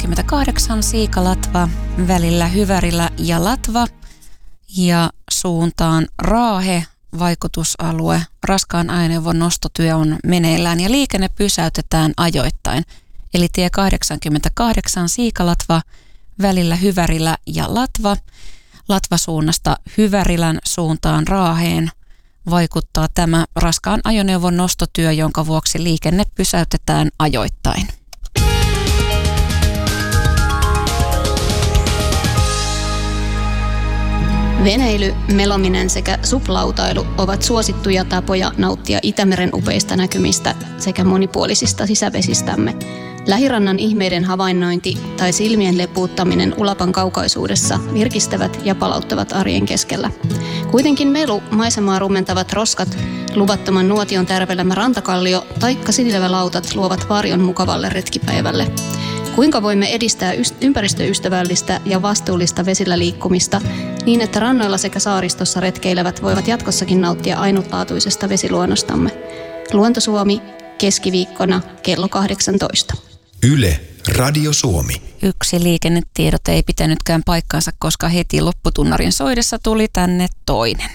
88 Siikalatva välillä Hyvärillä ja Latva ja suuntaan Raahe vaikutusalue. Raskaan ajoneuvon nostotyö on meneillään ja liikenne pysäytetään ajoittain. Eli tie 88 Siikalatva välillä Hyvärillä ja Latva. Latvasuunnasta Hyvärilän suuntaan Raaheen vaikuttaa tämä raskaan ajoneuvon nostotyö, jonka vuoksi liikenne pysäytetään ajoittain. Veneily, melominen sekä suplautailu ovat suosittuja tapoja nauttia Itämeren upeista näkymistä sekä monipuolisista sisävesistämme. Lähirannan ihmeiden havainnointi tai silmien lepuuttaminen Ulapan kaukaisuudessa virkistävät ja palauttavat arjen keskellä. Kuitenkin melu, maisemaa rumentavat roskat, luvattoman nuotion tärvelemä rantakallio taikka sinilevälautat luovat varjon mukavalle retkipäivälle. Kuinka voimme edistää ympäristöystävällistä ja vastuullista vesillä liikkumista niin, että rannoilla sekä saaristossa retkeilevät voivat jatkossakin nauttia ainutlaatuisesta vesiluonnostamme? Luontosuomi keskiviikkona kello 18. Yle, Radio Suomi. Yksi liikennetiedot ei pitänytkään paikkaansa, koska heti lopputunnarin soidessa tuli tänne toinen.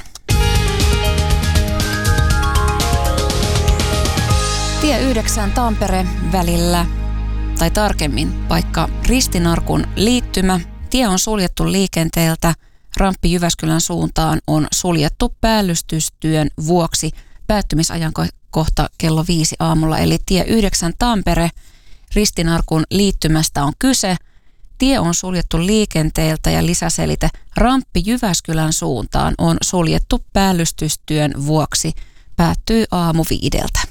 Tie 9 Tampere välillä, tai tarkemmin paikka Ristinarkun liittymä. Tie on suljettu liikenteeltä. Ramppi Jyväskylän suuntaan on suljettu päällystystyön vuoksi. Päättymisajankohta kello 5 aamulla, eli tie 9 Tampere Ristinarkun liittymästä on kyse. Tie on suljettu liikenteeltä ja lisäselite. Ramppi Jyväskylän suuntaan on suljettu päällystystyön vuoksi. Päättyy aamu 5.